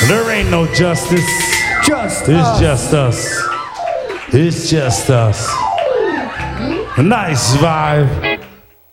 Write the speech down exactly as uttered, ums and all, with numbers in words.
There ain't no justice. Just It's us. just us. It's just us. A nice vibe.